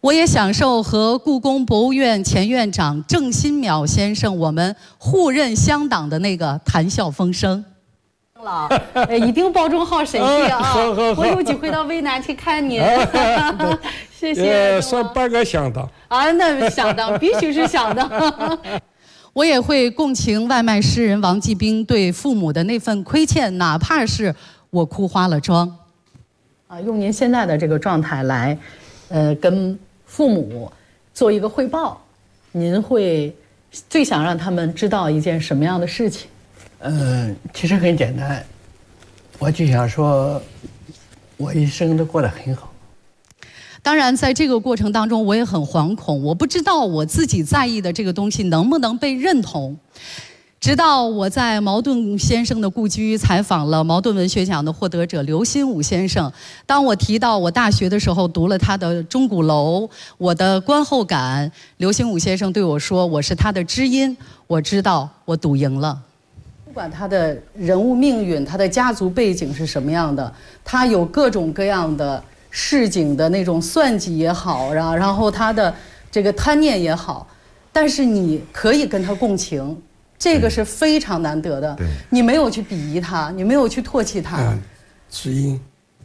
我也享受和故宫博物院前院长郑新淼先生我们互认乡党的那个谈笑风生。一定保重好身体啊！我有机会到渭南去看您，谢谢。 算半个乡党啊，那乡党必须是乡党。我也会共情外卖诗人王继兵对父母的那份亏欠，哪怕是我哭花了妆。用您现在的这个状态来，跟父母做一个汇报，您会最想让他们知道一件什么样的事情？ 其实很简单，我就想说，我一生都过得很好。 当然，在这个过程当中，我也很惶恐，我不知道我自己在意的这个东西能不能被认同。直到我在茅盾先生的故居采访了茅盾文学奖的获得者刘心武先生，当我提到我大学的时候读了他的《钟鼓楼》，我的观后感，刘心武先生对我说：“我是他的知音。”我知道我赌赢了。不管他的人物命运，他的家族背景是什么样的，他有各种各样的市井的那种算计也好，然后他的这个贪念也好，但是你可以跟他共情。这个是非常难得的，你没有去鄙夷他，你没有去唾弃他， 知音。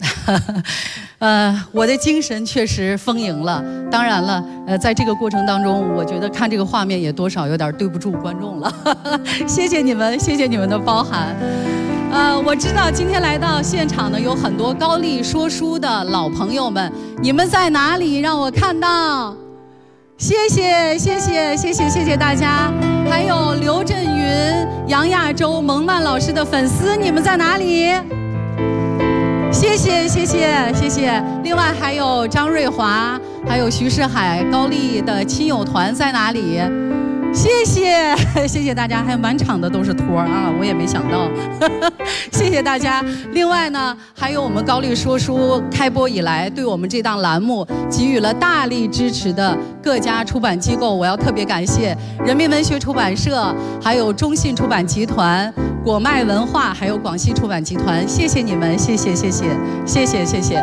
我的精神确实丰盈了。当然了，在这个过程当中，我觉得看这个画面也多少有点对不住观众了。谢谢你们，谢谢你们的包涵。我知道今天来到现场呢，有很多高丽说书的老朋友们，你们在哪里？让我看到。谢谢谢谢谢谢谢谢大家，还有刘震云、杨亚洲、蒙曼老师的粉丝，你们在哪里？谢谢谢谢谢谢。另外还有张瑞华，还有徐世海，高丽的亲友团在哪里？谢谢谢谢大家，还有满场的都是托啊，我也没想到，谢谢大家。另外呢，还有我们高丽说书开播以来，对我们这档栏目给予了大力支持的各家出版机构，我要特别感谢人民文学出版社，还有中信出版集团、果麦文化，还有广西出版集团，谢谢你们，谢谢谢谢谢谢谢谢。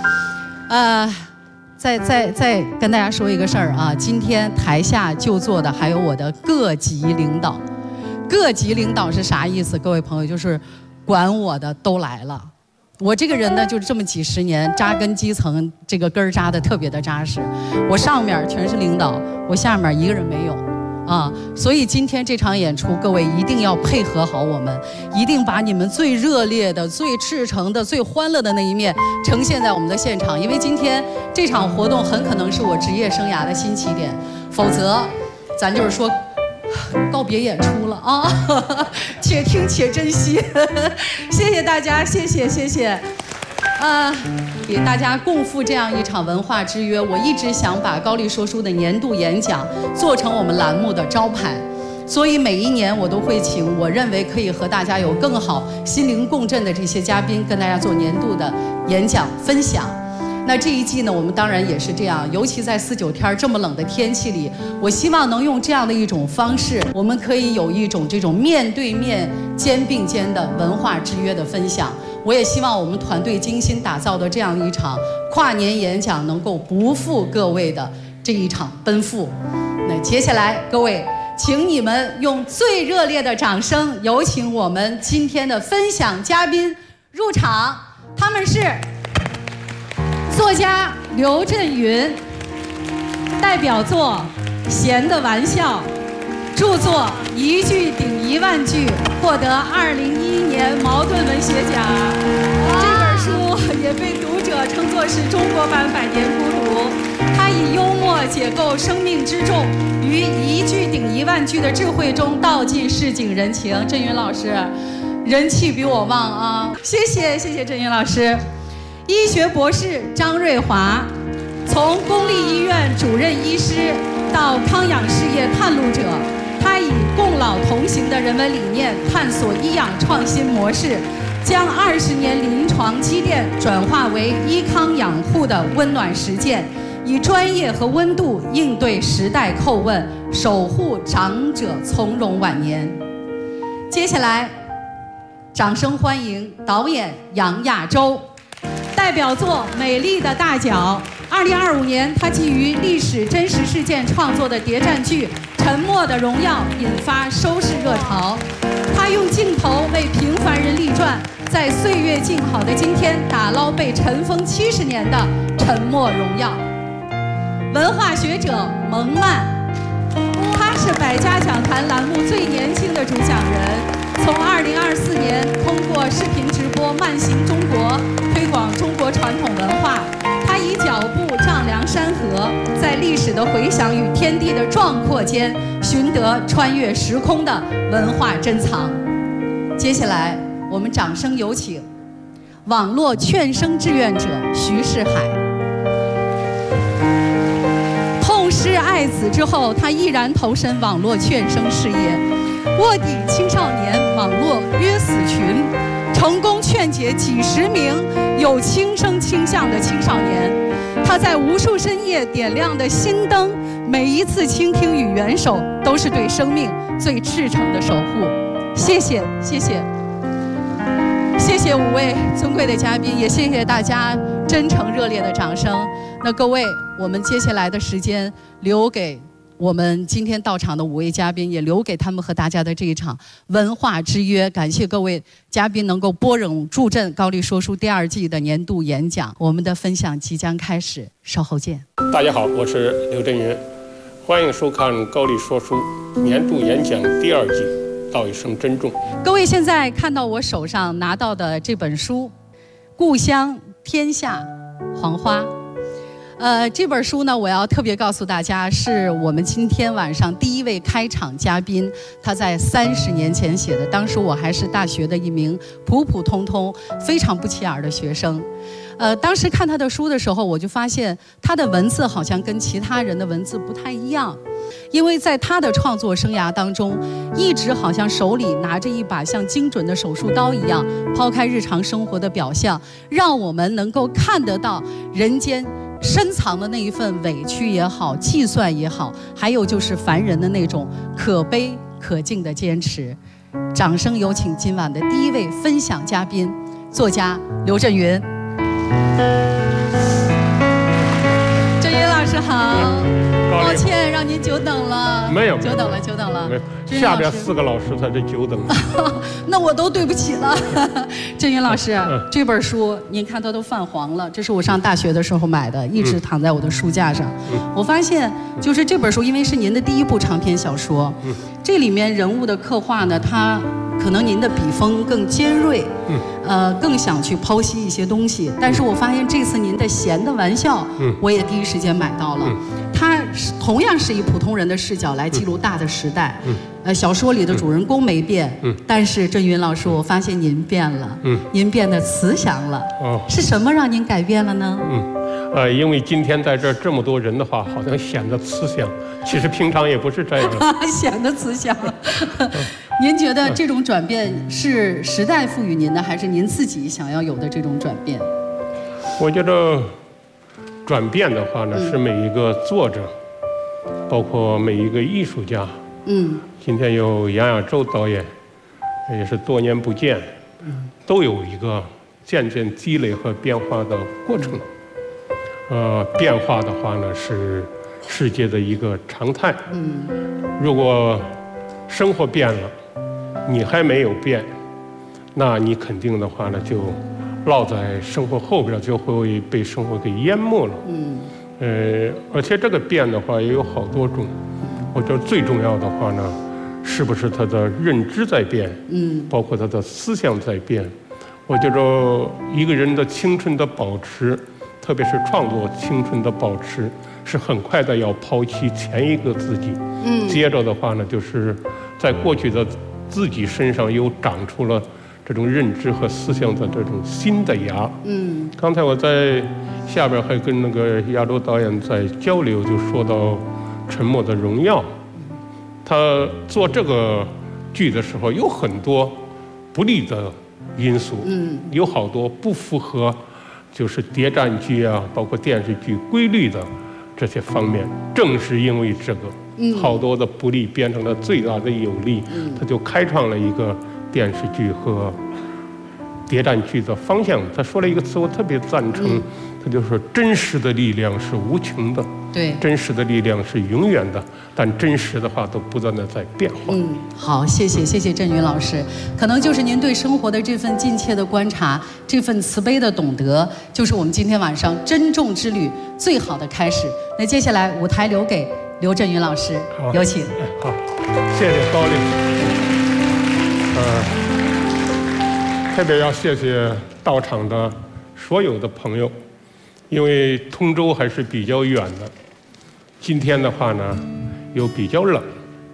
再跟大家说一个事儿啊，今天台下就坐的还有我的各级领导。各级领导是啥意思？各位朋友，就是管我的都来了。我这个人呢，就是这么几十年扎根基层，这个根儿扎得特别的扎实。我上面全是领导，我下面一个人没有。所以今天这场演出，各位一定要配合好我们，一定把你们最热烈的、最赤诚的、最欢乐的那一面呈现在我们的现场。因为今天这场活动很可能是我职业生涯的新起点，否则，咱就是说，告别演出了啊！且听且珍惜，谢谢大家，谢谢谢谢。给大家共赴这样一场文化之约，我一直想把高丽说书的年度演讲做成我们栏目的招牌，所以每一年我都会请我认为可以和大家有更好心灵共振的这些嘉宾，跟大家做年度的演讲分享。那这一季呢，我们当然也是这样，尤其在4、9天这么冷的天气里，我希望能用这样的一种方式，我们可以有一种这种面对面、肩并肩的文化之约的分享。我也希望我们团队精心打造的这样一场跨年演讲，能够不负各位的这一场奔赴。那接下来，各位，请你们用最热烈的掌声，有请我们今天的分享嘉宾入场。他们是作家刘震云，代表作《闲的玩笑》，著作《一句顶1万句》，获得2011年茅盾文学奖。这本书也被读者称作是中国版《百年孤独》。他以幽默解构生命之重，于一句顶1万句的智慧中道尽市井人情。震云老师，人气比我旺啊！谢谢谢谢震云老师。医学博士张瑞华，从公立医院主任医师到康养事业探路者，他以共老同行的人文理念探索医养创新模式，将20年临床积淀转化为医康养护的温暖实践，以专业和温度应对时代叩问，守护长者从容晚年。接下来，掌声欢迎导演杨亚洲。代表作《美丽的大脚》 2025年，他基于历史真实事件创作的谍战剧《沉默的荣耀》引发收视热潮。他用镜头为平凡人立传，在岁月静好的今天打捞被尘封70年的沉默荣耀。文化学者蒙曼，他是百家讲坛栏目最年轻的主讲人。从2024年通过视频直播《慢行中国》推广中国传统文化，他以脚步丈量山河，在历史的回响与天地的壮阔间，寻得穿越时空的文化珍藏。接下来，我们掌声有请网络劝生志愿者徐世海。痛失爱子之后，他毅然投身网络劝生事业。卧底青少年网络约死群，成功劝解几十名有轻生倾向的青少年。他在无数深夜点亮的心灯，每一次倾听与援手，都是对生命最赤诚的守护。谢谢，谢谢，谢谢5位尊贵的嘉宾，也谢谢大家真诚热烈的掌声。那各位，我们接下来的时间留给我们今天到场的5位嘉宾，也留给他们和大家的这一场文化之约。感谢各位嘉宾能够拨冗助阵高丽说书第2季的年度演讲。我们的分享即将开始，稍后见。 大家好，我是刘震云，欢迎收看高丽说书年度演讲第2季，道一声珍重。 各位现在看到我手上拿到的这本书《故乡天下黄花》。这本书呢，我要特别告诉大家，是我们今天晚上第1位开场嘉宾，他在30年前写的。当时我还是大学的一名普普通通、非常不起眼的学生。当时看他的书的时候，我就发现他的文字好像跟其他人的文字不太一样，因为在他的创作生涯当中，一直好像手里拿着一把像精准的手术刀一样，抛开日常生活的表象，让我们能够看得到人间深藏的那一份委屈也好，计算也好，还有就是凡人的那种可悲可敬的坚持。掌声有请今晚的第1位分享嘉宾，作家刘震云。震云老师好，抱歉让您久等了。 没有， 久等了，久等了。 没有，下边4个老师才是久等。 那我都对不起了。震云老师，这本书您看它都泛黄了，这是我上大学的时候买的，一直躺在我的书架上。我发现就是这本书，因为是您的第1部长篇小说，这里面人物的刻画呢，它可能您的笔锋更尖锐，更想去剖析一些东西。但是我发现这次您的闲的玩笑，我也第一时间买到了。它同样是以普通人的视角来记录大的时代。小说里的主人公没变，但是震云老师，我发现您变了，您变得慈祥了。是什么让您改变了呢？ 因为今天在这儿这么多人的话，好像显得慈祥，其实平常也不是这样的。 显得慈祥。您觉得这种转变是时代赋予您的，还是您自己想要有的这种转变？ 我觉得转变的话呢，是每一个作者，包括每一个艺术家。今天有杨亚洲导演，也是多年不见，都有一个渐渐积累和变化的过程。变化的话呢，是世界的一个常态。如果生活变了，你还没有变，那你肯定的话呢，就落在生活后边，就会被生活给淹没了。而且这个变的话也有好多种。我觉得最重要的话呢，是不是他的认知在变？包括他的思想在变。我觉着一个人的青春的保持，特别是创作青春的保持，是很快的要抛弃前一个自己。接着的话呢，就是在过去的自己身上又长出了这种认知和思想的这种新的芽。刚才我在下边还跟那个亚洲导演在交流，就说到《沉默的荣耀》，他做这个剧的时候有很多不利的因素，有好多不符合就是谍战剧啊，包括电视剧规律的这些方面。正是因为这个，好多的不利变成了最大的有利，他就开创了一个电视剧和谍战剧的方向。他说了一个词，我特别赞成，他他就说真实的力量是无穷的， 对， 真实的力量是永远的，但真实的话都不断的在变化。 好，谢谢郑云老师，可能就是您对生活的这份近切的观察，这份慈悲的懂得，就是我们今天晚上珍重之旅最好的开始。那接下来舞台留给刘震云老师，有请。 好，谢谢高丽。特别要谢谢到场的所有的朋友，因为通州还是比较远的，今天的话呢又比较冷，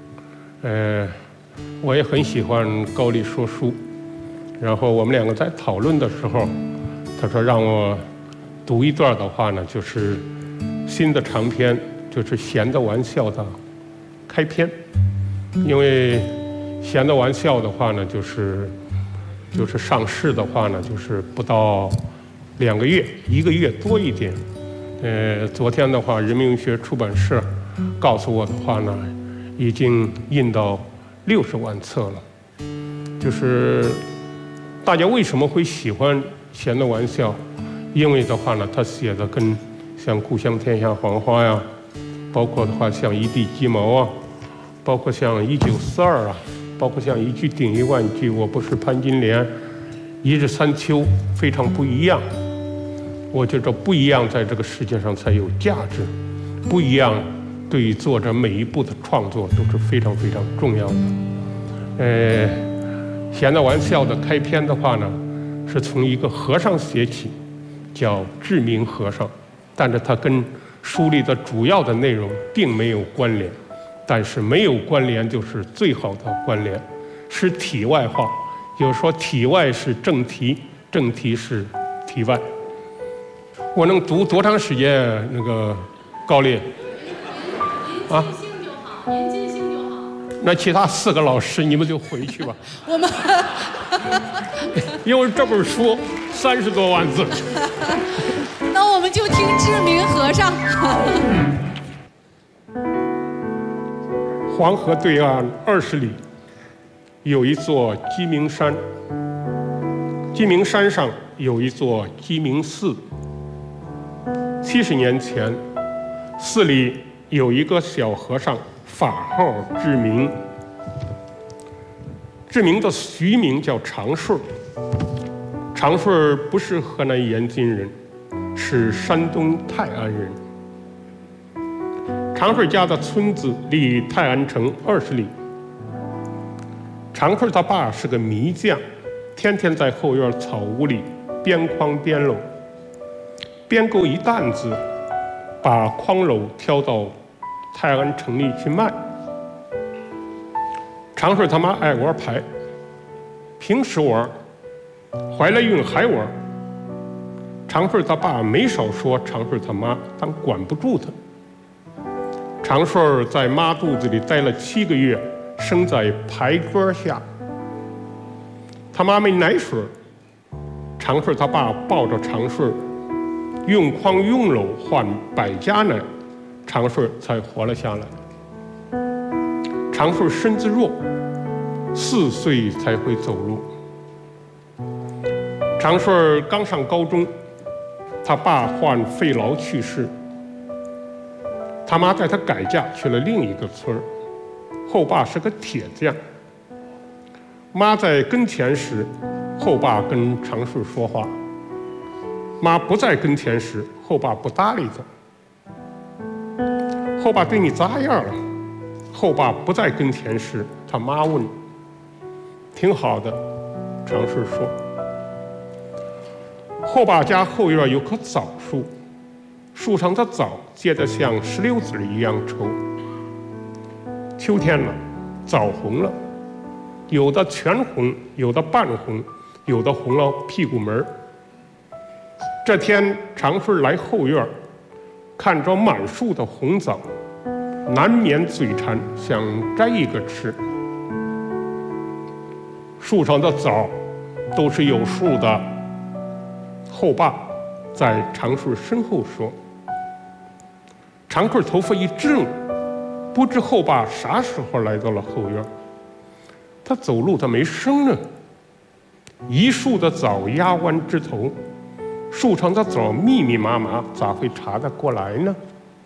我也很喜欢高丽说书，然后我们两个在讨论的时候，他说让我读一段的话呢，就是新的长篇，就是闲的玩笑的开篇，因为闲的玩笑的话呢，就是上市的话呢，就是不到2个月，1个月多一点。昨天的话，人民文学出版社告诉我的话呢，已经印到60万册了。就是大家为什么会喜欢闲的玩笑？因为的话呢，他写的跟像《故乡天下黄花》呀，包括的话像一地鸡毛啊，包括像1942啊，包括像一句顶1万句，我不是潘金莲，一日三秋，非常不一样。我觉着不一样，在这个世界上才有价值，不一样对于作者每一部的创作都是非常非常重要的。闲的玩笑的开篇的话呢，是从一个和尚写起，叫志明和尚，但是它跟书里的主要的内容并没有关联，但是没有关联就是最好的关联，是题外话。有说题外是正题，正题是题外。我能读多长时间？那个高丽啊， 尽兴就好，您尽兴就好。 那其他4个老师你们就回去吧。 我们因为这本书30多万字。 那我们就听志明和尚。 黄河对岸20里有一座鸡鸣山，鸡鸣山上有一座鸡鸣寺。70年前，寺里有一个小和尚，法号志明。志明的俗名叫长顺。长顺不是河南延津人，是山东泰安人。长顺家的村子离泰安城20里。长顺他爸是个迷匠，天天在后院草屋里边框边篓，编够一担子，把筐篓挑到泰安城里去卖。长顺他妈爱玩牌，平时玩，怀了孕还玩。长顺他爸没少说长顺他妈，但管不住他。长顺在妈肚子里待了7个月，生在牌桌下。他妈没奶水，长顺他爸抱着长顺，用筐用篓换100家奶，长顺才活了下来。长顺身子弱，4岁才会走路。长顺刚上高中，他爸患肺痨去世，他妈带他改嫁去了另一个村儿。后爸是个铁匠。妈在跟前时，后爸跟长顺说话；妈不在跟前时，后爸不搭理他。后爸对你咋样了？后爸不在跟前时，他妈问。挺好的，长顺说。后爸家后院有棵枣树，树上的枣结得像石榴籽一样稠。秋天了，枣红了，有的全红，有的半红，有的红了屁股门儿。这天长顺来后院，看着满树的红枣，难免嘴馋，想摘一个吃。树上的枣都是有数的，后爸在长顺身后说。长顺头发一怔，不知后爸啥时候来到了后院。他走路他没声呢，一树的枣压弯枝头， 树上的枣密密麻麻，咋会查得过来呢？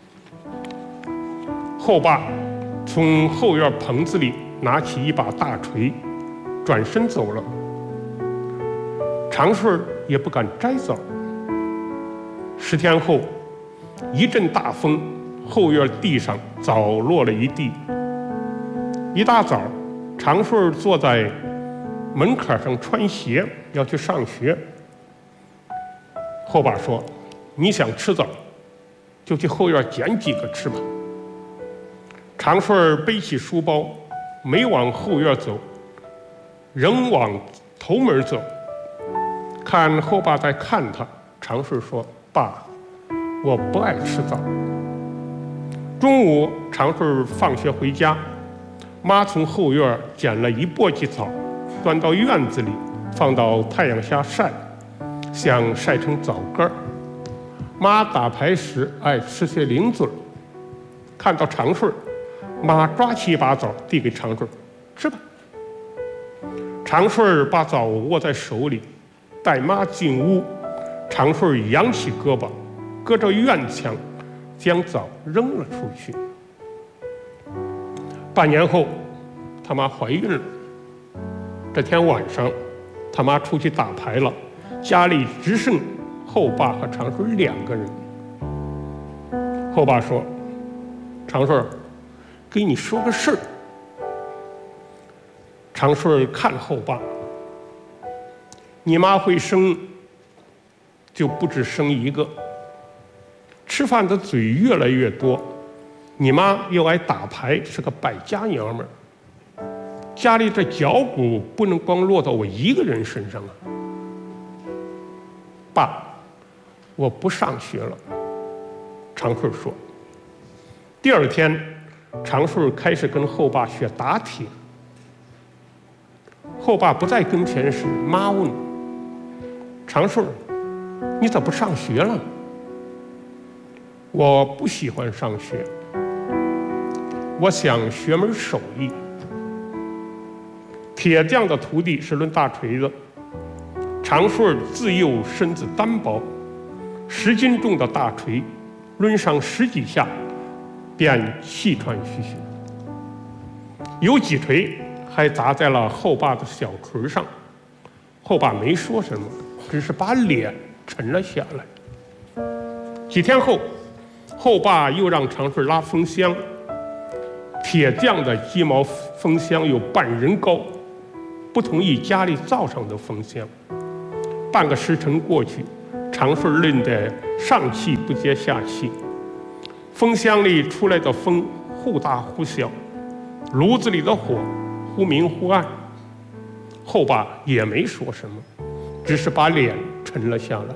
后爸从后院棚子里拿起一把大锤，转身走了。长顺也不敢摘枣。10天后，一阵大风，后院地上枣落了一地。一大早，长顺坐在门槛上穿鞋，要去上学。后爸说：“你想吃枣，就去后院捡几个吃吧。”长顺背起书包，没往后院走，仍往头门走。看后爸在看他，长顺说：“爸，我不爱吃枣。”中午，长顺放学回家，妈从后院捡了一簸箕枣，端到院子里，放到太阳下晒，想晒成枣干儿。妈打牌时爱吃些零嘴儿，看到长顺，妈抓起一把枣递给长顺：“吃吧。”长顺把枣握在手里，带妈进屋。长顺扬起胳膊，隔着院墙将枣扔了出去。半年后，他妈怀孕了。这天晚上，他妈出去打牌了，家里只剩后爸和长顺2个人。后爸说：“长顺，给你说个事儿。”长顺看后爸：“你妈会生，就不止生一个。吃饭的嘴越来越多，你妈又爱打牌，是个败家娘们儿。家里这脚骨不能光落到我一个人身上啊。爸，我不上学了。”长顺说。第2天，长顺开始跟后爸学打铁。后爸不在跟前时，妈问：“长顺，你咋不上学了？”“我不喜欢上学，我想学门手艺。”铁匠的徒弟是抡大锤子，长顺自幼身子单薄，10斤重的大锤抡上10几下，便气喘吁吁。有几锤还砸在了后爸的小腿上，后爸没说什么，只是把脸沉了下来。几天后，后爸又让长顺拉风箱，铁匠的鸡毛风箱有半人高，不同意家里灶上的风箱。半个时辰过去，长顺累得上气不接下气，风箱里出来的风忽大忽小，炉子里的火忽明忽暗。后爸也没说什么，只是把脸沉了下来。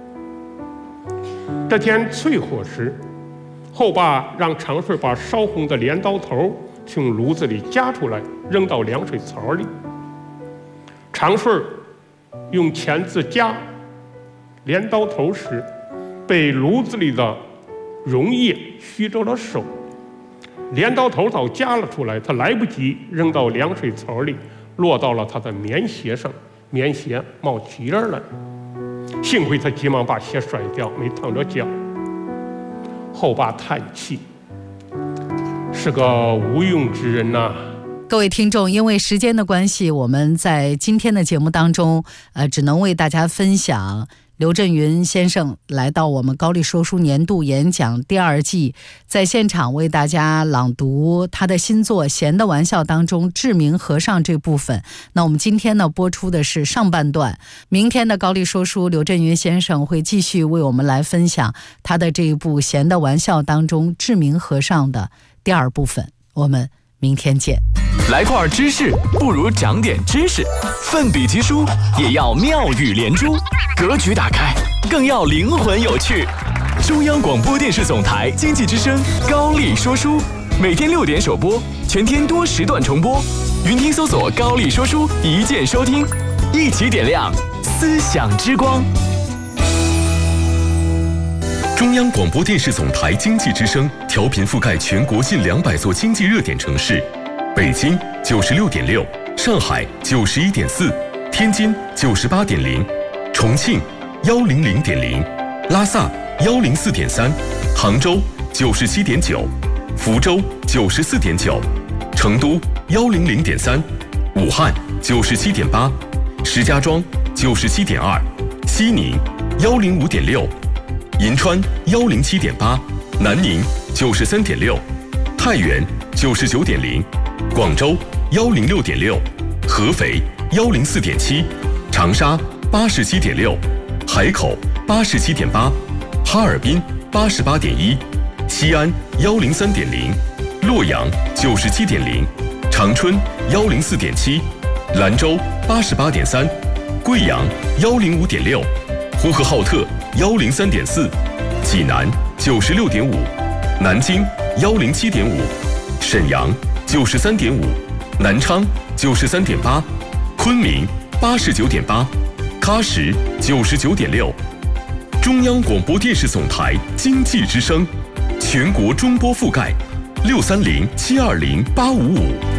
这天淬火时，后爸让长顺把烧红的镰刀头从炉子里夹出来，扔到凉水槽里。长顺用钳子夹镰刀头时，被炉子里的溶液虚着了手，镰刀头早夹了出来，他来不及扔到凉水槽里，落到了他的棉鞋上，棉鞋冒起烟来。幸亏他急忙把鞋甩掉，没烫着脚。后爸叹气，是个无用之人呐。 各位听众，因为时间的关系，我们在今天的节目当中，只能为大家分享刘震云先生来到我们高丽说书年度演讲第2季，在现场为大家朗读他的新作《闲的玩笑》当中志明和尚这部分。那我们今天呢播出的是上半段，明天的高丽说书刘震云先生会继续为我们来分享他的这一部《闲的玩笑》当中志明和尚的第2部分。我们明天见。 来块知识不如长点知识，奋笔疾书也要妙语连珠，格局打开更要灵魂有趣。中央广播电视总台经济之声高丽说书，每天6点首播，全天多时段重播。云听搜索高丽说书，一键收听，一起点亮思想之光。 中央广播电视总台经济之声调频覆盖全国近200座经济热点城市，北京96.6，上海91.4，天津98.0，重庆 100.0，拉萨104.3，杭州97.9，福州94.9，成都100.3，武汉97.8，石家庄97.2，西宁105.6，银川107.8，南宁93.6，太原99.0，广州106.6，合肥104.7，长沙87.6，海口87.8，哈尔滨88.1，西安103.0，洛阳97.0，长春104.7，兰州88.3，贵阳105.6，呼和浩特103.4，济南96.5，南京107.5，沈阳93.5，南昌93.8，昆明89.8，喀什99.6。中央广播电视总台经济之声，全国中波覆盖，630-720-855。